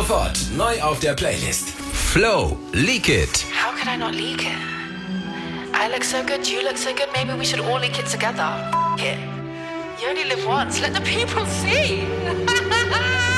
sofort neu auf der Playlist. Flow, Leak It. How could I not leak it? I look so good, you look so good, maybe we should all leak it together. F it. You only live once, let the people see.